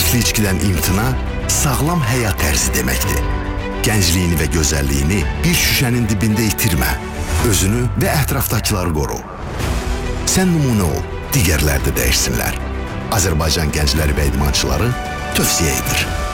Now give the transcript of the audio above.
Riskli içkidən imtina sağlam həyat tərzi deməkdir. Gəncliyini və gözəlliyini bir şüşənin dibində itirmə. Özünü və ətrafdakıları qoru. Sən nümunə ol, digərlər də dəyişsinlər. Azərbaycan gəncləri və idmançıları tövsiyə edir.